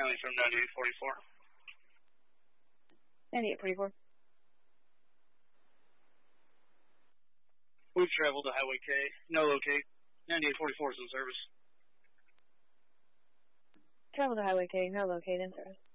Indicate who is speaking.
Speaker 1: County from 9844.
Speaker 2: 9844.
Speaker 1: We've traveled to Highway K. No locate. 9844 is in service.
Speaker 2: Travel to Highway K, no locate in service.